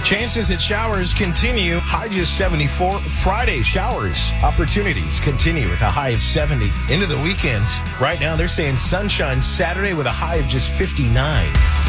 Chances at showers continue. High just 74. Friday showers opportunities continue with a high of 70. Into the weekend. Right now they're saying sunshine Saturday with a high of just 59.